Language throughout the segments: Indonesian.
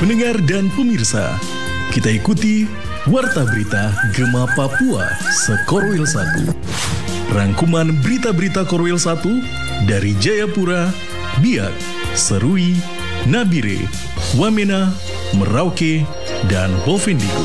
Pendengar dan pemirsa, kita ikuti Warta Berita Gema Papua Sekorwil 1. Rangkuman berita-berita Korwil 1 dari Jayapura, Biak, Serui, Nabire, Wamena, Merauke, dan Bovendigul.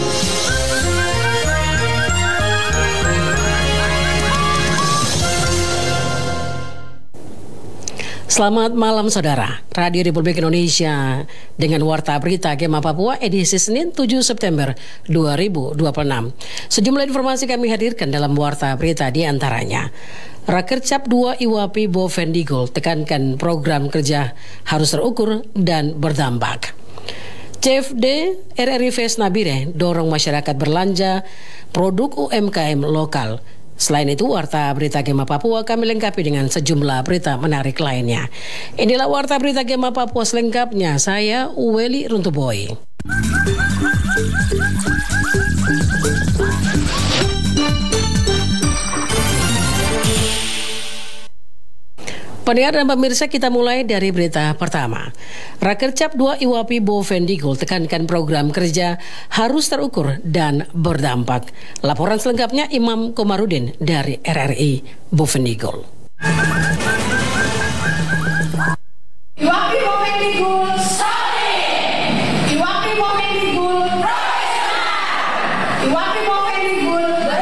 Selamat malam saudara, Radio Republik Indonesia dengan Warta Berita Gema Papua edisi Senin 7 September 2026. Sejumlah informasi kami hadirkan dalam Warta Berita di antaranya. Rakercap 2 IWAPI Bovendigul tekankan program kerja harus terukur dan berdampak. CFD RRI Fes Nabire dorong masyarakat belanja produk UMKM lokal. Selain itu, Warta Berita Gema Papua kami lengkapi dengan sejumlah berita menarik lainnya. Inilah Warta Berita Gema Papua selengkapnya. Saya Uweli Runtuboy. Pendengar dan pemirsa, kita mulai dari berita pertama. Rakercap 2 IWAPI Bovendigul tekankan program kerja harus terukur dan berdampak. Laporan selengkapnya Imam Komarudin dari RRI Bovendigul. IWAPI Bovendigul solid. IWAPI Bovendigul profesional. IWAPI Bovendigul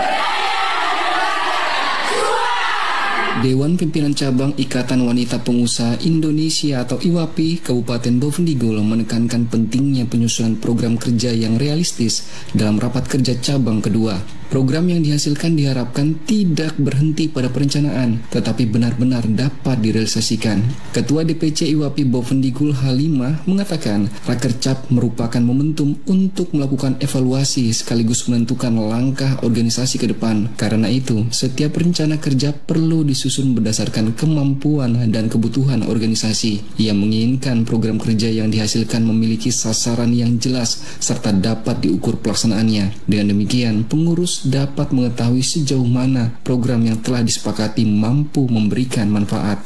Dewan Pimpinan Cabang Ikatan Wanita Pengusaha Indonesia atau IWAPI Kabupaten Bovendigul menekankan pentingnya penyusunan program kerja yang realistis dalam rapat kerja cabang kedua. Program yang dihasilkan diharapkan tidak berhenti pada perencanaan, tetapi benar-benar dapat direalisasikan. Ketua DPC IWAPI Bovendigul Halimah mengatakan, Rakercap merupakan momentum untuk melakukan evaluasi sekaligus menentukan langkah organisasi ke depan. Karena itu, setiap rencana kerja perlu disusun berdasarkan kemampuan dan kebutuhan organisasi. Ia menginginkan program kerja yang dihasilkan memiliki sasaran yang jelas serta dapat diukur pelaksanaannya. Dengan demikian, pengurus dapat mengetahui sejauh mana program yang telah disepakati mampu memberikan manfaat.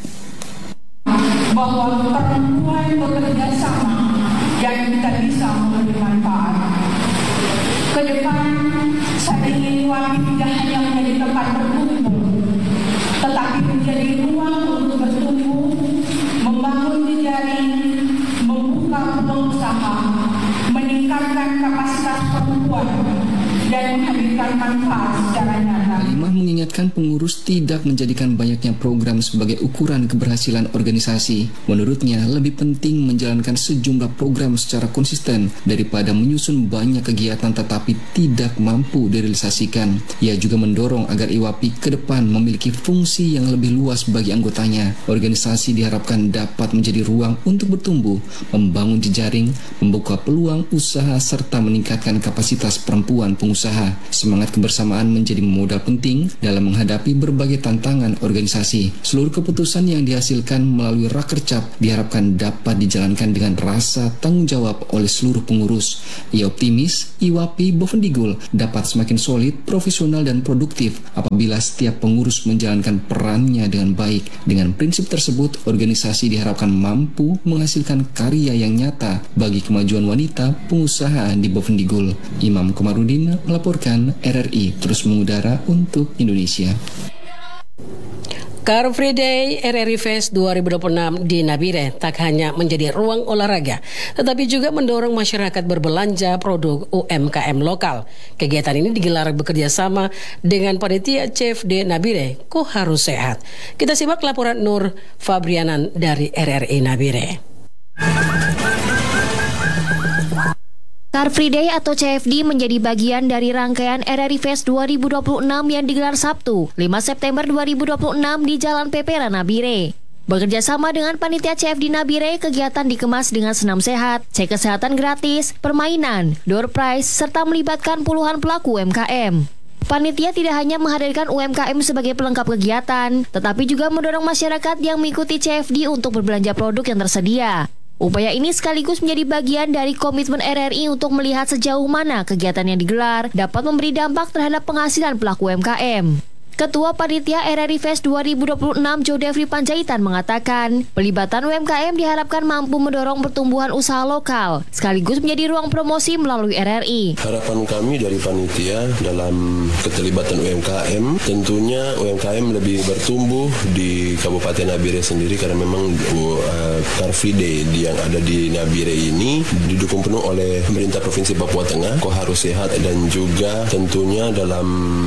Bahwa perempuan bekerja sama yang kita bisa memberi manfaat. Ke depan, saya ingin IWAPI tidak hanya menjadi tempat berkumpul, tetapi menjadi ruang untuk bertumbuh, membangun jejaring, membuka peluang usaha, meningkatkan kapasitas perempuan, dan menghadirkan manfaat secara nyata. Halimah mengingatkan pengurus tidak menjadikan banyaknya program sebagai ukuran keberhasilan organisasi. Menurutnya, lebih penting menjalankan sejumlah program secara konsisten daripada menyusun banyak kegiatan tetapi tidak mampu direalisasikan. Ia juga mendorong agar IWAPI ke depan memiliki fungsi yang lebih luas bagi anggotanya. Organisasi diharapkan dapat menjadi ruang untuk bertumbuh, membangun jejaring, membuka peluang usaha serta meningkatkan kapasitas perempuan pengusaha. Semangat kebersamaan menjadi modal penting dalam menghadapi berbagai tantangan organisasi. Seluruh keputusan yang dihasilkan melalui Rakercap diharapkan dapat dijalankan dengan rasa tanggung jawab oleh seluruh pengurus. Ia optimis IWAPI Bovendigul dapat semakin solid, profesional dan produktif apabila setiap pengurus menjalankan perannya dengan baik. Dengan prinsip tersebut, organisasi diharapkan mampu menghasilkan karya yang nyata bagi kemajuan wanita pengusaha di Bovendigul. Imam Komarudin melaporkan RRI terus mengudara untuk Indonesia. Car Free Day RRI Fest 2026 di Nabire tak hanya menjadi ruang olahraga, tetapi juga mendorong masyarakat berbelanja produk UMKM lokal. Kegiatan ini digelar bekerja sama dengan panitia CFD Nabire, Kok Harus Sehat. Kita simak laporan Nur Fabrianan dari RRI Nabire. Car Free Day atau CFD menjadi bagian dari rangkaian RRI Fest 2026 yang digelar Sabtu, 5 September 2026 di Jalan Pepera Nabire. Bekerja sama dengan panitia CFD Nabire, kegiatan dikemas dengan senam sehat, cek kesehatan gratis, permainan, door prize, serta melibatkan puluhan pelaku UMKM. Panitia tidak hanya menghadirkan UMKM sebagai pelengkap kegiatan, tetapi juga mendorong masyarakat yang mengikuti CFD untuk berbelanja produk yang tersedia. Upaya ini sekaligus menjadi bagian dari komitmen RRI untuk melihat sejauh mana kegiatan yang digelar dapat memberi dampak terhadap penghasilan pelaku UMKM. Ketua Panitia RRI Fest 2026 Jodefri Panjaitan mengatakan, pelibatan UMKM diharapkan mampu mendorong pertumbuhan usaha lokal, sekaligus menjadi ruang promosi melalui RRI. Harapan kami dari panitia dalam keterlibatan UMKM, tentunya UMKM lebih bertumbuh di Kabupaten Nabire sendiri karena memang Car Free Day yang ada di Nabire ini didukung penuh oleh pemerintah Provinsi Papua Tengah, Harus Sehat, dan juga tentunya dalam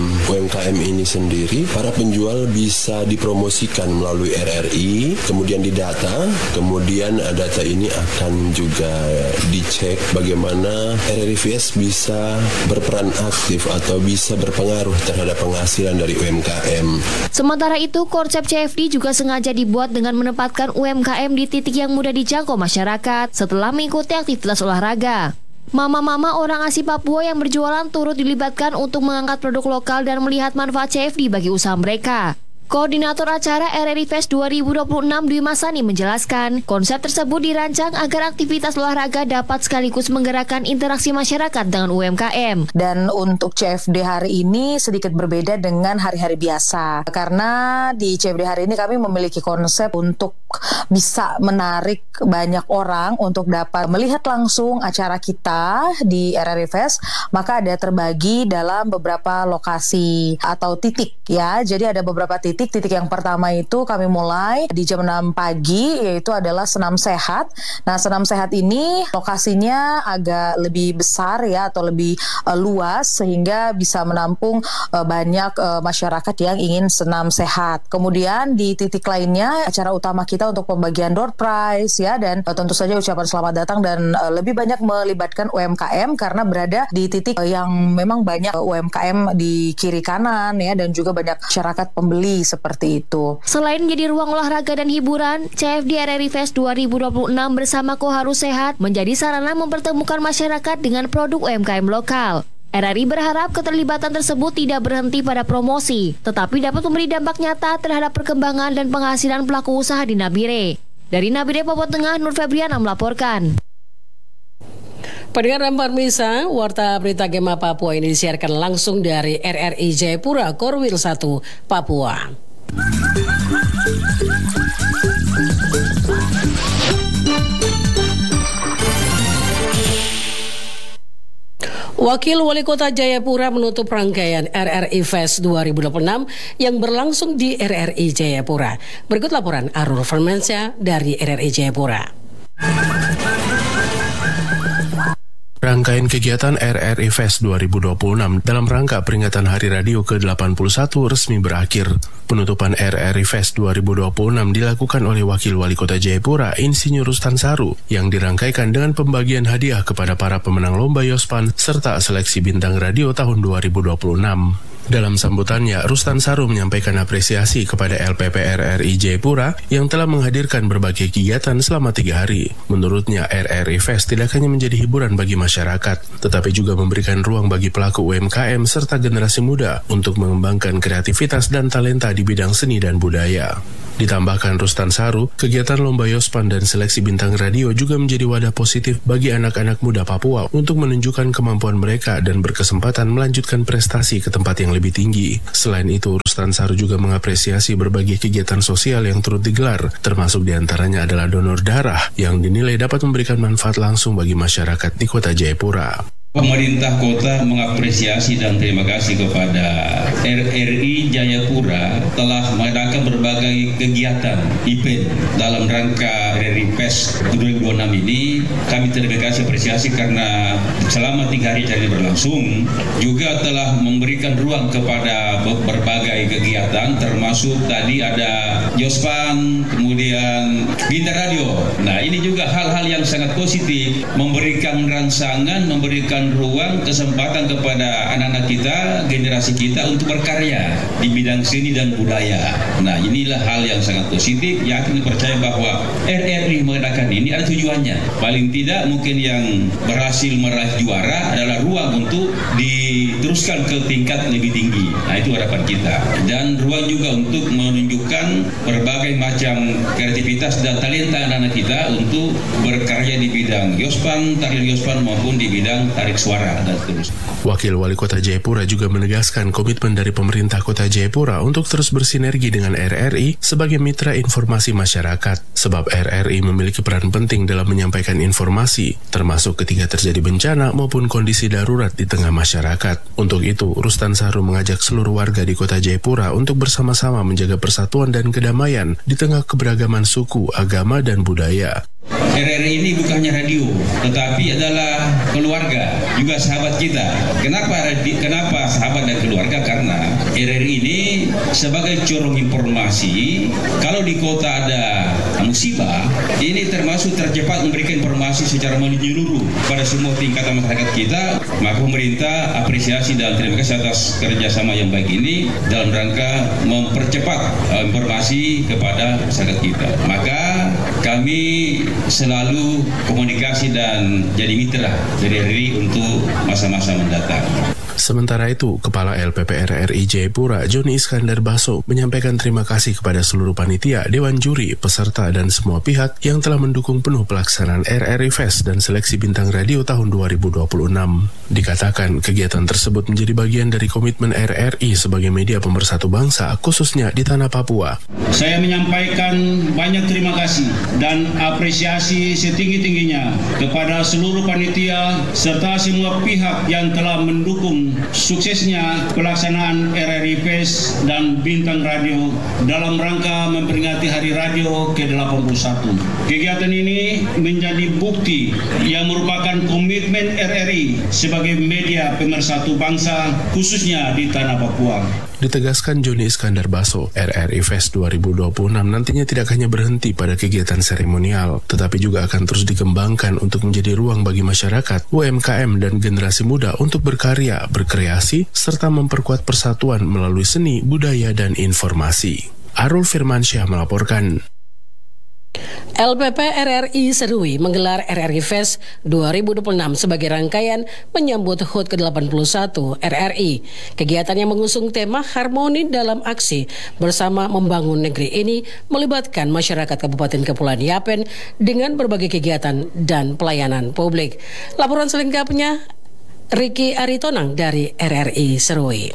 UMKM ini sendiri para penjual bisa dipromosikan melalui RRI, kemudian didata, kemudian data ini akan juga dicek bagaimana RRI Fest bisa berperan aktif atau bisa berpengaruh terhadap penghasilan dari UMKM. Sementara itu, konsep CFD juga sengaja dibuat dengan menempatkan UMKM di titik yang mudah dijangkau masyarakat setelah mengikuti aktivitas olahraga. Mama-mama orang asli Papua yang berjualan turut dilibatkan untuk mengangkat produk lokal dan melihat manfaat CFD bagi usaha mereka. Koordinator acara RRI Fest 2026 Dwi Masani menjelaskan, konsep tersebut dirancang agar aktivitas olahraga dapat sekaligus menggerakkan interaksi masyarakat dengan UMKM. Dan untuk CFD hari ini sedikit berbeda dengan hari-hari biasa. Karena di CFD hari ini kami memiliki konsep untuk bisa menarik banyak orang untuk dapat melihat langsung acara kita di RRI Fest. Maka ada terbagi dalam beberapa lokasi atau titik ya. Jadi ada beberapa titik yang pertama itu kami mulai di jam 6 pagi, yaitu adalah senam sehat. Nah, senam sehat ini lokasinya agak lebih besar ya, atau lebih luas sehingga bisa menampung banyak masyarakat yang ingin senam sehat. Kemudian di titik lainnya acara utama kita untuk pembagian door prize ya, dan tentu saja ucapan selamat datang, dan lebih banyak melibatkan UMKM karena berada di titik yang memang banyak UMKM di kiri kanan ya, dan juga banyak masyarakat pembeli seperti itu. Selain menjadi ruang olahraga dan hiburan, CFD RRI Fest 2026 bersama Harus Sehat menjadi sarana mempertemukan masyarakat dengan produk UMKM lokal. RRI berharap keterlibatan tersebut tidak berhenti pada promosi, tetapi dapat memberi dampak nyata terhadap perkembangan dan penghasilan pelaku usaha di Nabire. Dari Nabire, Papua Tengah, Nur Febriana melaporkan. Pendengar dan pemirsa, Warta Berita Gema Papua ini disiarkan langsung dari RRI Jayapura, Korwil 1, Papua. Wakil Wali Kota Jayapura menutup rangkaian RRI Fest 2026 yang berlangsung di RRI Jayapura. Berikut laporan Arul Firmansyah dari RRI Jayapura. Rangkaian kegiatan RRI Fest 2026 dalam rangka peringatan Hari Radio ke-81 resmi berakhir. Penutupan RRI Fest 2026 dilakukan oleh Wakil Wali Kota Jayapura, Insinyur Rustan Saru, yang dirangkaikan dengan pembagian hadiah kepada para pemenang lomba Yospan serta seleksi bintang radio tahun 2026. Dalam sambutannya, Rustan Saru menyampaikan apresiasi kepada LPP RRI Jayapura yang telah menghadirkan berbagai kegiatan selama 3 hari. Menurutnya, RRI Fest tidak hanya menjadi hiburan bagi masyarakat, tetapi juga memberikan ruang bagi pelaku UMKM serta generasi muda untuk mengembangkan kreativitas dan talenta di bidang seni dan budaya. Ditambahkan Rustan Saru, kegiatan lomba Yospan dan seleksi bintang radio juga menjadi wadah positif bagi anak-anak muda Papua untuk menunjukkan kemampuan mereka dan berkesempatan melanjutkan prestasi ke tempat yang lebih tinggi. Selain itu, Rustan Saru juga mengapresiasi berbagai kegiatan sosial yang turut digelar, termasuk diantaranya adalah donor darah yang dinilai dapat memberikan manfaat langsung bagi masyarakat di Kota Jayapura. Pemerintah kota mengapresiasi dan terima kasih kepada RRI Jayapura telah mengadakan berbagai kegiatan event dalam rangka RRI Fest 2026 ini. Kami terima kasih apresiasi karena selama 3 hari ini berlangsung juga telah memberikan ruang kepada berbagai kegiatan, termasuk tadi ada Yospan, kemudian bintang radio. Nah, ini juga hal-hal yang sangat positif, memberikan rangsangan, memberikan ruang, kesempatan kepada anak-anak kita, generasi kita untuk berkarya di bidang seni dan budaya. Nah, inilah hal yang sangat positif. Yakin percaya bahwa RRI mengadakan ini ada tujuannya. Paling tidak mungkin yang berhasil meraih juara adalah ruang untuk diteruskan ke tingkat lebih tinggi. Nah, itu harapan kita. Dan ruang juga untuk menunjukkan berbagai macam kreativitas dan talenta anak-anak kita untuk berkarya di bidang Yospan, tarian Yospan maupun di bidang tarik suara dan seterusnya. Wakil Wali Kota Jayapura juga menegaskan komitmen dari pemerintah Kota Jayapura untuk terus bersinergi dengan RRI sebagai mitra informasi masyarakat, sebab RRI memiliki peran penting dalam menyampaikan informasi, termasuk ketika terjadi bencana maupun kondisi darurat di tengah masyarakat. Untuk itu, Rustan Sahrul mengajak seluruh warga di Kota Jayapura untuk bersama-sama menjaga persatuan dan kedamaian di tengah keberagaman suku, agama, dan budaya. RRI ini bukan hanya radio, tetapi adalah keluarga, juga sahabat kita. Kenapa sahabat dan keluarga? Karena RRI ini sebagai corong informasi, kalau di kota ada musibah, ini termasuk tercepat memberikan informasi secara menyeluruh pada semua tingkatan masyarakat kita. Maka pemerintah apresiasi dan terima kasih atas kerjasama yang baik ini dalam rangka mempercepat informasi kepada masyarakat kita. Maka kami selalu komunikasi dan jadi mitra dari RRI untuk masa-masa mendatang. Sementara itu, Kepala LPP RRI Jayapura, Joni Iskandar Baso, menyampaikan terima kasih kepada seluruh panitia, dewan juri, peserta, dan semua pihak yang telah mendukung penuh pelaksanaan RRI Fest dan seleksi bintang radio tahun 2026. Dikatakan, kegiatan tersebut menjadi bagian dari komitmen RRI sebagai media pemersatu bangsa, khususnya di tanah Papua. Saya menyampaikan banyak terima kasih dan apresiasi setinggi-tingginya kepada seluruh panitia serta semua pihak yang telah mendukung suksesnya pelaksanaan RRI Fest dan Bintang Radio dalam rangka memperingati Hari Radio ke-81. Kegiatan ini menjadi bukti yang merupakan komitmen RRI sebagai media pemersatu bangsa khususnya di tanah Papua. Ditegaskan Joni Iskandar Baso, RRI Fest 2026 nantinya tidak hanya berhenti pada kegiatan seremonial, tetapi juga akan terus dikembangkan untuk menjadi ruang bagi masyarakat, UMKM, dan generasi muda untuk berkarya, berkreasi, serta memperkuat persatuan melalui seni, budaya, dan informasi. Arul Firmansyah melaporkan. LPP RRI Serui menggelar RRI Fest 2026 sebagai rangkaian menyambut HUT ke-81 RRI. Kegiatan yang mengusung tema Harmoni dalam Aksi bersama Membangun Negeri ini melibatkan masyarakat Kabupaten Kepulauan Yapen dengan berbagai kegiatan dan pelayanan publik. Laporan selengkapnya Riki Aritonang dari RRI Serui.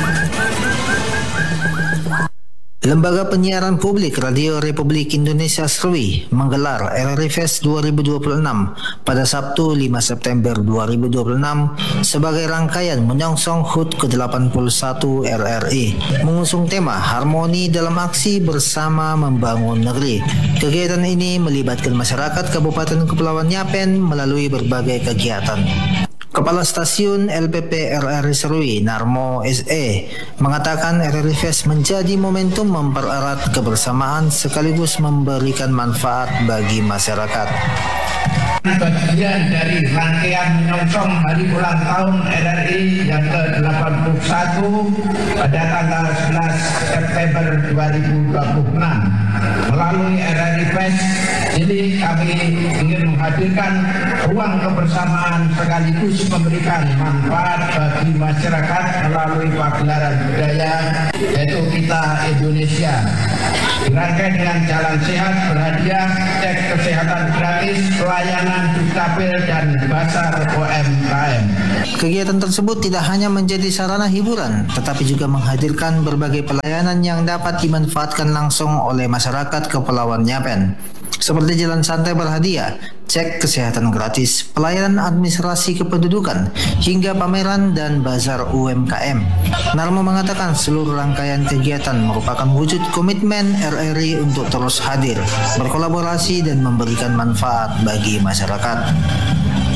Lembaga Penyiaran Publik Radio Republik Indonesia Serui menggelar RRI Fest 2026 pada Sabtu 5 September 2026 sebagai rangkaian menyongsong HUT ke-81 RRI mengusung tema Harmoni dalam Aksi bersama Membangun Negeri. Kegiatan ini melibatkan masyarakat Kabupaten Kepulauan Yapen melalui berbagai kegiatan. Kepala Stasiun LPP RRI Serui, Narmo SE, mengatakan RRI Fest menjadi momentum mempererat kebersamaan sekaligus memberikan manfaat bagi masyarakat. Bagian dari rangkaian menyongsong hari ulang tahun RRI yang ke-81 pada tanggal 11 September 2026. Melalui RRI Fest ini kami ingin menghadirkan ruang kebersamaan sekaligus memberikan manfaat bagi masyarakat melalui pagelaran budaya yaitu Kita Indonesia. Dirangkai dengan jalan sehat berhadiah, cek kesehatan gratis, pelayanan dukcapil dan pasar UMKM. Kegiatan tersebut tidak hanya menjadi sarana hiburan, tetapi juga menghadirkan berbagai pelayanan yang dapat dimanfaatkan langsung oleh masyarakat Kepulauan Yapen. Seperti jalan santai berhadiah, cek kesehatan gratis, pelayanan administrasi kependudukan, hingga pameran dan bazar UMKM. Narmo mengatakan seluruh rangkaian kegiatan merupakan wujud komitmen RRI untuk terus hadir, berkolaborasi dan memberikan manfaat bagi masyarakat.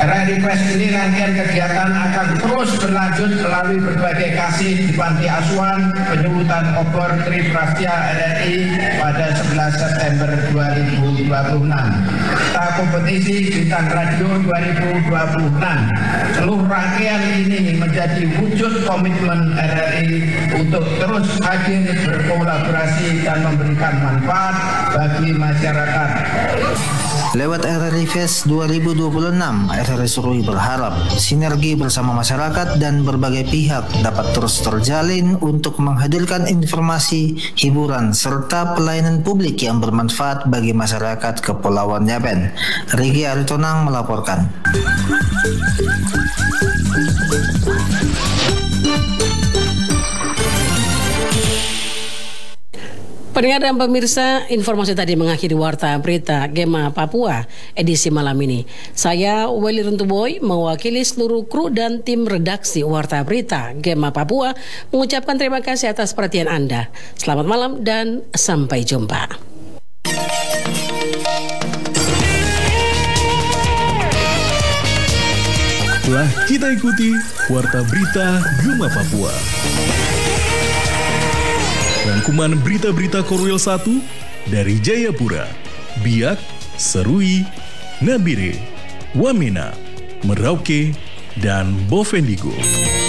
RRI Fest ini rangkaian kegiatan akan terus berlanjut melalui berbagai kasih di panti asuhan, penyulutan obor Triprastia RRI pada 11 September 2026. Kita kompetisi Bintang Radio 2026. Seluruh rangkaian ini menjadi wujud komitmen RRI untuk terus hadir berkolaborasi dan memberikan manfaat bagi masyarakat. Lewat RRI Fest 2026, RRI Serui berharap sinergi bersama masyarakat dan berbagai pihak dapat terus terjalin untuk menghadirkan informasi, hiburan, serta pelayanan publik yang bermanfaat bagi masyarakat Kepulauan Yapen. Rigi Aritonang melaporkan. Pendengar dan pemirsa, informasi tadi mengakhiri Warta Berita Gema Papua edisi malam ini. Saya Welly Runtuboy mewakili seluruh kru dan tim redaksi Warta Berita Gema Papua mengucapkan terima kasih atas perhatian Anda. Selamat malam dan sampai jumpa. Telah kita ikuti Warta Berita Gema Papua. Rangkuman berita-berita Korwil 1 dari Jayapura, Biak, Serui, Nabire, Wamena, Merauke, dan Bovendigul.